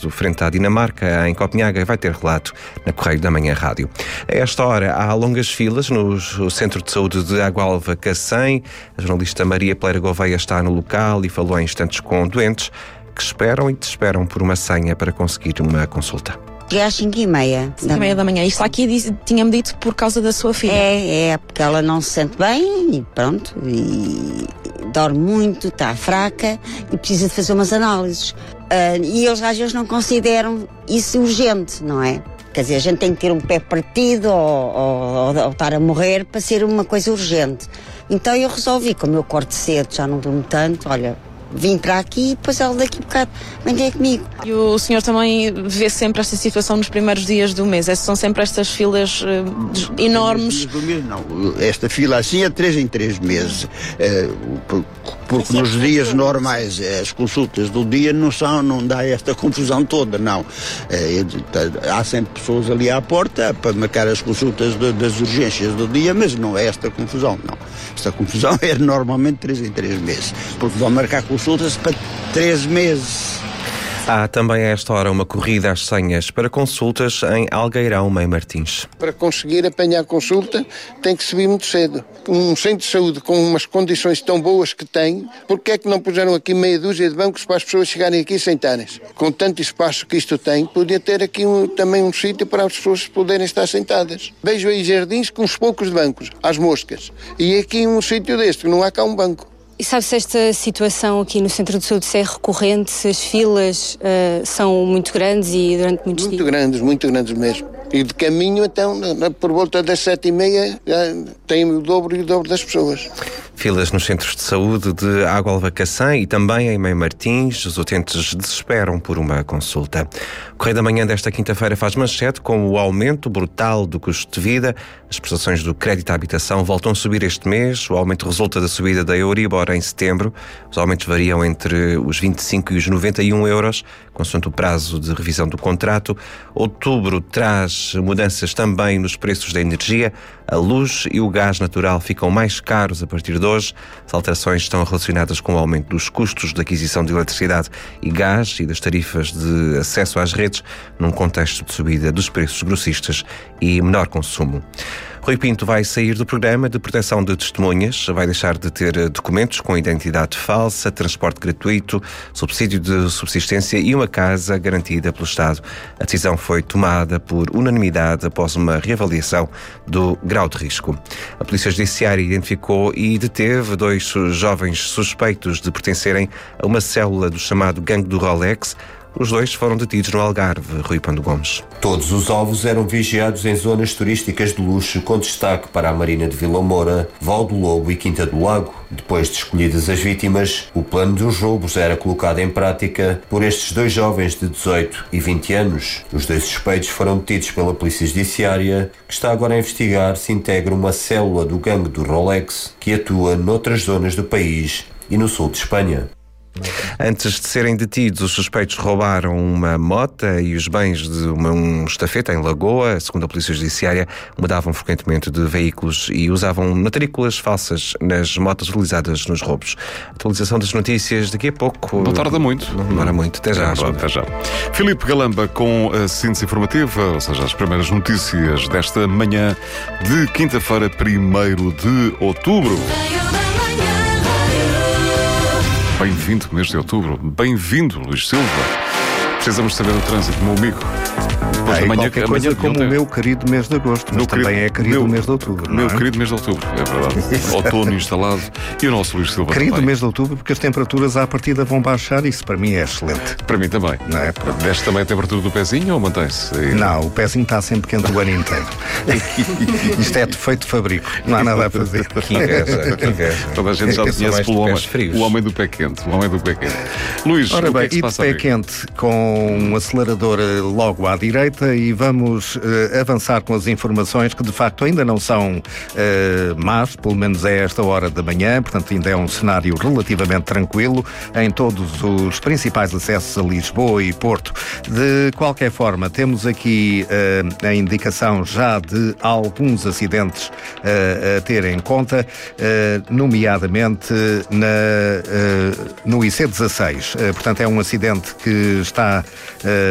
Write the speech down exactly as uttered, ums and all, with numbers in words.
trânsito frente à Dinamarca, em Copenhaga, vai ter relato na Correio da Manhã Rádio. A esta hora há longas filas no Centro de Saúde de Água Cacém. A jornalista Maria Pereira Gouveia está no local e falou em instantes com doentes que esperam e desesperam por uma senha para conseguir uma consulta. É às cinco e meia. cinco e meia da manhã. Isto aqui tinha-me dito por causa da sua filha. É, é, porque ela não se sente bem e pronto, e dorme muito, está fraca e precisa de fazer umas análises. Uh, e eles às vezes não consideram isso urgente, não é? Quer dizer, a gente tem que ter um pé partido ou, ou, ou, ou estar a morrer para ser uma coisa urgente. Então eu resolvi, como eu corto cedo, já não durmo tanto, olha... Vim para aqui e depois ela daqui a bocado vem ter comigo. E o senhor também vê sempre esta situação nos primeiros dias do mês? São sempre estas filas uh, enormes? Dias do mês, não. Esta fila assim é três em três meses. Uh, porque nos dias normais as consultas do dia não são, não dá esta confusão toda, não. Uh, há sempre pessoas ali à porta para marcar as consultas de, das urgências do dia, mas não é esta confusão, não. Esta confusão é normalmente três em três meses. Porque vão marcar consultas para três meses. Há também a esta hora uma corrida às senhas para consultas em Algueirão, Mãe Martins. Para conseguir apanhar consulta tem que subir muito cedo. Um centro de saúde com umas condições tão boas que tem, porque é que não puseram aqui meia dúzia de bancos para as pessoas chegarem aqui e sentarem-se? Com tanto espaço que isto tem, podia ter aqui um, também um sítio para as pessoas poderem estar sentadas. Vejo aí jardins com uns poucos bancos, às moscas. E aqui um sítio deste, não há cá um banco. E sabe se esta situação aqui no Centro de Saúde se é recorrente, se as filas uh, são muito grandes e durante muitos muito dias? Muito grandes, muito grandes mesmo. E de caminho, então, por volta das sete e meia, tem o dobro e o dobro das pessoas. Filas nos centros de saúde de Água Cacém e também em Mãe Martins. Os utentes desesperam por uma consulta. O Correio da Manhã desta quinta-feira faz manchete com o aumento brutal do custo de vida. As prestações do crédito à habitação voltam a subir este mês. O aumento resulta da subida da Euribor em setembro. Os aumentos variam entre os vinte e cinco e os noventa e um euros, consoante o prazo de revisão do contrato. Outubro traz mudanças também nos preços da energia. A luz e o gás natural ficam mais caros a partir de hoje. As alterações estão relacionadas com o aumento dos custos de aquisição de eletricidade e gás e das tarifas de acesso às redes, num contexto de subida dos preços grossistas e menor consumo. Rui Pinto vai sair do programa de proteção de testemunhas, vai deixar de ter documentos com identidade falsa, transporte gratuito, subsídio de subsistência e uma casa garantida pelo Estado. A decisão foi tomada por unanimidade após uma reavaliação do grau de risco. A Polícia Judiciária identificou e deteve dois jovens suspeitos de pertencerem a uma célula do chamado Gangue do Rolex. Os dois foram detidos no Algarve. Rui Pando Gomes. Todos os alvos eram vigiados em zonas turísticas de luxo, com destaque para a Marina de Vila Moura, Val do Lobo e Quinta do Lago. Depois de escolhidas as vítimas, o plano dos roubos era colocado em prática por estes dois jovens de dezoito e vinte anos. Os dois suspeitos foram detidos pela Polícia Judiciária, que está agora a investigar se integra uma célula do Gangue do Rolex, que atua noutras zonas do país e no sul de Espanha. Antes de serem detidos, os suspeitos roubaram uma mota e os bens de uma um estafeta em Lagoa. Segundo a Polícia Judiciária, mudavam frequentemente de veículos e usavam matrículas falsas nas motas utilizadas nos roubos. Atualização das notícias daqui a pouco. Não tarda muito. Não demora muito. Até já. Até já. Filipe Galamba com a síntese informativa, ou seja, as primeiras notícias desta manhã de quinta-feira, primeiro de outubro. Bem-vindo, mês de outubro. Bem-vindo, Luís Silva. Precisamos saber do trânsito, meu amigo. Depois da manhã, qualquer coisa como o meu querido mês de agosto, mas também querido, é querido meu, mês de outubro. Meu não é? querido mês de outubro, é verdade. Outono instalado e o nosso Luís Silva querido também. mês de outubro, porque as temperaturas à partida vão baixar, isso para mim é excelente. Para mim também. Não é? Desce também a temperatura do pezinho ou mantém-se? Não, o pezinho está sempre quente o ano inteiro. Isto é defeito de fabrico, não há nada a fazer. Que inveja, que inveja. Toda a gente já conhece pelo homem, o homem do pé quente. O homem do pé quente. Luís, ora o bem, que é que se passa e de pé quente com um acelerador logo à direita e vamos uh, avançar com as informações que de facto ainda não são uh, más, pelo menos a esta hora da manhã, portanto ainda é um cenário relativamente tranquilo em todos os principais acessos a Lisboa e Porto. De qualquer forma, temos aqui uh, a indicação já de alguns acidentes uh, a ter em conta, uh, nomeadamente na, uh, no I C dezasseis. Uh, portanto, é um acidente que está uh,